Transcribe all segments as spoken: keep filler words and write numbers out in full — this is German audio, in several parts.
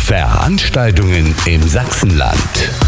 Veranstaltungen im Sachsenland.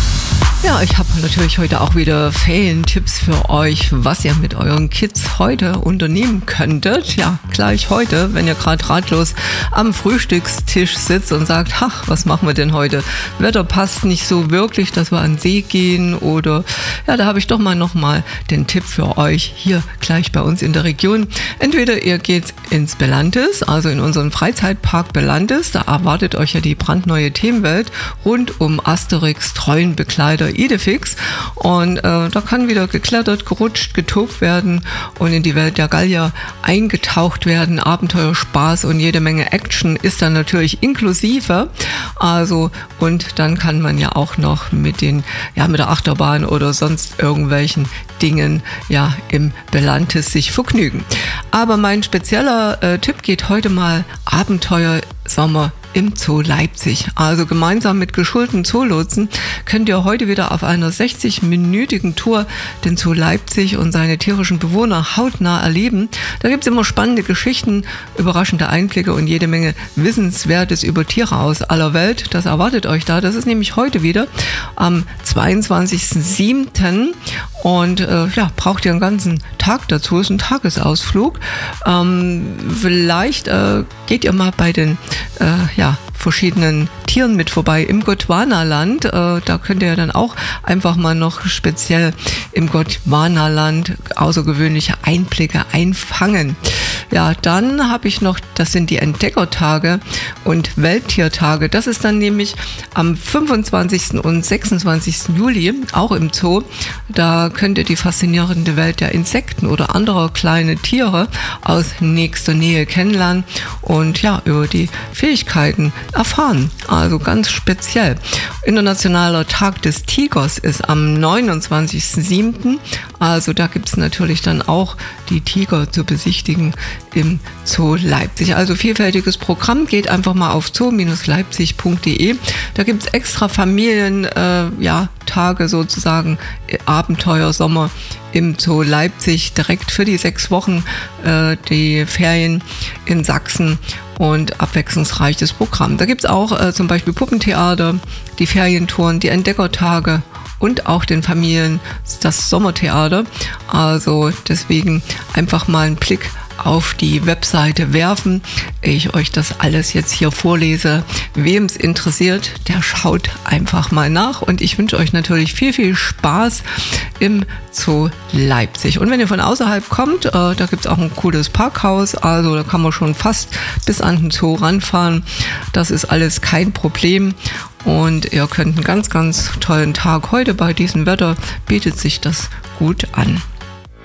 Ja, ich habe natürlich heute auch wieder Ferientipps für euch, was ihr mit euren Kids heute unternehmen könntet. Ja, gleich heute, wenn ihr gerade ratlos am Frühstückstisch sitzt und sagt, ach, was machen wir denn heute? Wetter passt nicht so wirklich, dass wir an den See gehen oder ja, da habe ich doch mal nochmal den Tipp für euch hier gleich bei uns in der Region. Entweder ihr geht ins Belantes, also in unseren Freizeitpark Belantes, da erwartet euch ja die brandneue Themenwelt rund um Asterix, treuen Begleiter Idefix und äh, da kann wieder geklettert, gerutscht, getobt werden und in die Welt der Gallier eingetaucht werden. Abenteuer, Spaß und jede Menge Action ist dann natürlich inklusive. Also und dann kann man ja auch noch mit den ja mit der Achterbahn oder sonst irgendwelchen Dingen ja im Belantes sich vergnügen. Aber mein spezieller äh, Tipp geht heute mal Abenteuer Sommer im Zoo Leipzig. Also gemeinsam mit geschulten Zoolotsen könnt ihr heute wieder auf einer sechzig-minütigen Tour den Zoo Leipzig und seine tierischen Bewohner hautnah erleben. Da gibt es immer spannende Geschichten, überraschende Einblicke und jede Menge Wissenswertes über Tiere aus aller Welt. Das erwartet euch da. Das ist nämlich heute wieder am zweiundzwanzigsten siebten und äh, ja, braucht ihr einen ganzen Tag dazu. Ist ein Tagesausflug. Ähm, vielleicht äh, geht ihr mal bei den äh, ja, verschiedenen Tieren mit vorbei im Gondwanaland. Äh, da könnt ihr dann auch einfach mal noch speziell im Gondwanaland außergewöhnliche Einblicke einfangen. Ja, dann habe ich noch, das sind die Entdeckertage und Welttiertage. Das ist dann nämlich am fünfundzwanzigsten und sechsundzwanzigsten Juli, auch im Zoo. Da könnt ihr die faszinierende Welt der Insekten oder anderer kleine Tiere aus nächster Nähe kennenlernen und ja, über die Fähigkeiten erfahren. Also ganz speziell. Internationaler Tag des Tigers ist am neunundzwanzigsten siebten Also da gibt es natürlich dann auch die Tiger zu besichtigen im Zoo Leipzig. Also vielfältiges Programm, geht einfach mal auf zoo Leipzig punkt de. Da gibt es extra Familien, äh, ja, Tage sozusagen, Abenteuer Sommer im Zoo Leipzig, direkt für die sechs Wochen äh, die Ferien in Sachsen und abwechslungsreiches Programm. Da gibt es auch äh, zum Beispiel Puppentheater, die Ferientouren, die Entdeckertage und auch den Familien das Sommertheater. Also deswegen einfach mal einen Blick auf die Webseite werfen. Ich euch das alles jetzt hier vorlese. Wem es interessiert, der schaut einfach mal nach und ich wünsche euch natürlich viel, viel Spaß im Zoo Leipzig. Und wenn ihr von außerhalb kommt, äh, da gibt es auch ein cooles Parkhaus, also da kann man schon fast bis an den Zoo ranfahren. Das ist alles kein Problem. Und ihr könnt einen ganz, ganz tollen Tag heute bei diesem Wetter, bietet sich das gut an.